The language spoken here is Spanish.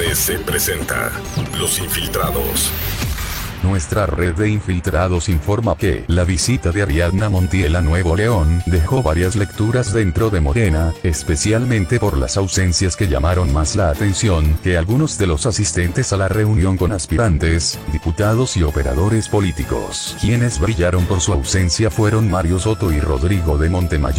ABC presenta Los Infiltrados. Nuestra red de infiltrados informa que la visita de Ariadna Montiel a Nuevo León dejó varias lecturas dentro de Morena, especialmente por las ausencias que llamaron más la atención que algunos de los asistentes a la reunión con aspirantes, diputados y operadores políticos. Quienes brillaron por su ausencia fueron Mario Soto y Rodrigo de Montemayor.